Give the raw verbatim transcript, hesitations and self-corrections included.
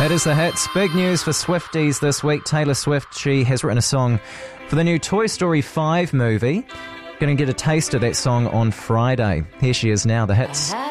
That is the hits. Big news for Swifties this week. Taylor Swift, she has written a song for the new Toy Story five movie. Going to get a taste of that song on Friday. Here she is now, the hits.